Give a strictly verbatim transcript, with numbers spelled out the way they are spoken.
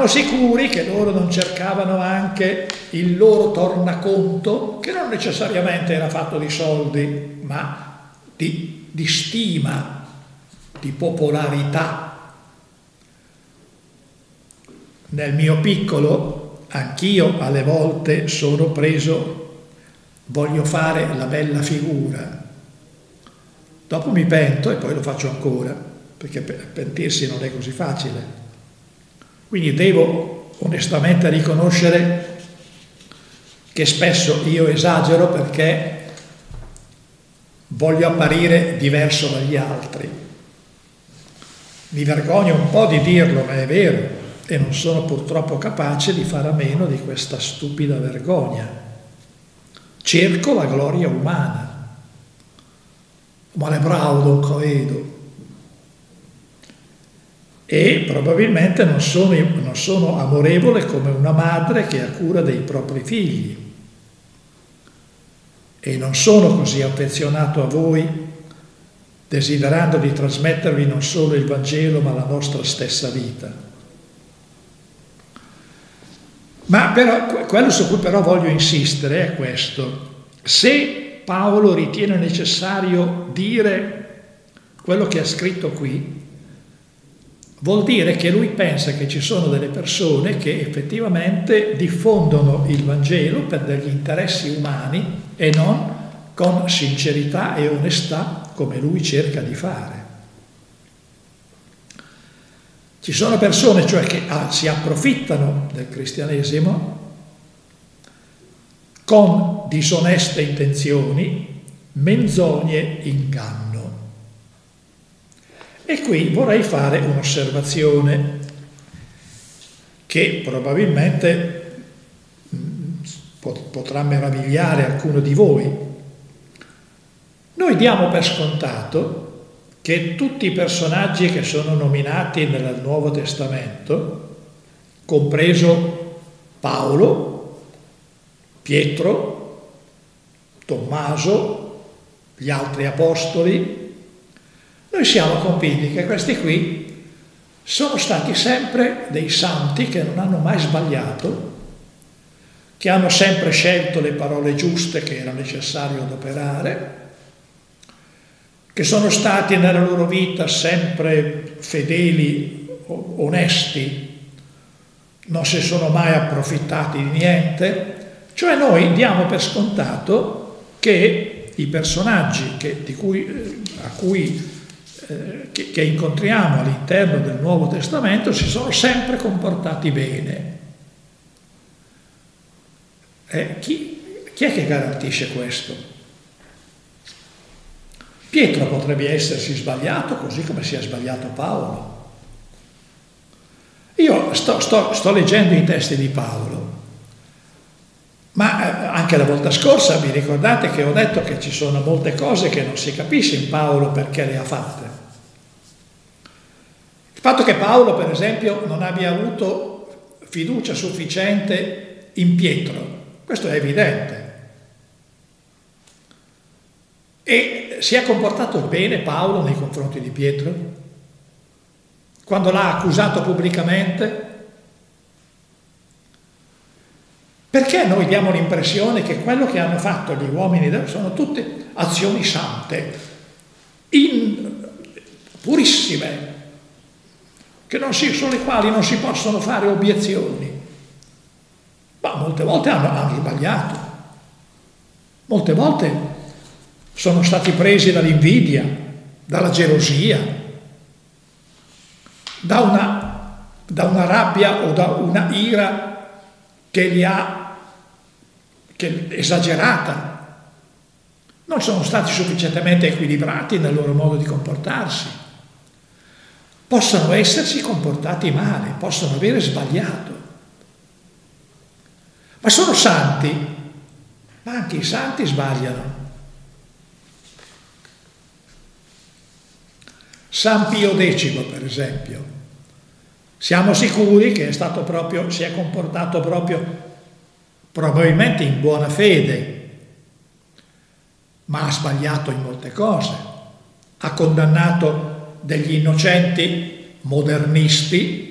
Siamo sicuri che loro non cercavano anche il loro tornaconto, che non necessariamente era fatto di soldi, ma di, di stima, di popolarità. Nel mio piccolo, anch'io alle volte sono preso, voglio fare la bella figura. Dopo mi pento e poi lo faccio ancora, perché pentirsi non è così facile. Quindi devo onestamente riconoscere che spesso io esagero perché voglio apparire diverso dagli altri. Mi vergogno un po' di dirlo, ma è vero, e non sono purtroppo capace di fare a meno di questa stupida vergogna. Cerco la gloria umana, ma le bravo non credo. E probabilmente non sono, non sono amorevole come una madre che ha cura dei propri figli. E non sono così affezionato a voi, desiderando di trasmettervi non solo il Vangelo, ma la nostra stessa vita. Ma però, quello su cui però voglio insistere è questo. Se Paolo ritiene necessario dire quello che ha scritto qui, vuol dire che lui pensa che ci sono delle persone che effettivamente diffondono il Vangelo per degli interessi umani e non con sincerità e onestà come lui cerca di fare. Ci sono persone cioè che ah, si approfittano del cristianesimo con disoneste intenzioni, menzogne, inganno. E qui vorrei fare un'osservazione che probabilmente potrà meravigliare qualcuno di voi. Noi diamo per scontato che tutti i personaggi che sono nominati nel Nuovo Testamento, compreso Paolo, Pietro, Tommaso, gli altri apostoli, noi siamo convinti che questi qui sono stati sempre dei santi che non hanno mai sbagliato, che hanno sempre scelto le parole giuste che era necessario adoperare, che sono stati nella loro vita sempre fedeli, onesti, non si sono mai approfittati di niente. Cioè noi diamo per scontato che i personaggi che, di cui, a cui Che, che incontriamo all'interno del Nuovo Testamento si sono sempre comportati bene. Eh, chi, chi è che garantisce questo? Pietro potrebbe essersi sbagliato così come si è sbagliato Paolo. Io sto, sto, sto leggendo i testi di Paolo, ma anche la volta scorsa vi ricordate che ho detto che ci sono molte cose che non si capisce in Paolo perché le ha fatte. Il fatto che Paolo, per esempio, non abbia avuto fiducia sufficiente in Pietro, questo è evidente. E si è comportato bene Paolo nei confronti di Pietro? Quando l'ha accusato pubblicamente? Perché noi diamo l'impressione che quello che hanno fatto gli uomini sono tutte azioni sante, in, purissime, che non si, sulle quali non si possono fare obiezioni? Ma molte volte hanno, hanno sbagliato, molte volte sono stati presi dall'invidia, dalla gelosia, da una, da una rabbia o da una ira che li ha che, esagerata. Non sono stati sufficientemente equilibrati nel loro modo di comportarsi. Possono essersi comportati male, possono avere sbagliato, ma sono santi, ma anche i santi sbagliano. San Pio X, per esempio, siamo sicuri che è stato proprio, si è comportato proprio probabilmente in buona fede, ma ha sbagliato in molte cose, ha condannato degli innocenti modernisti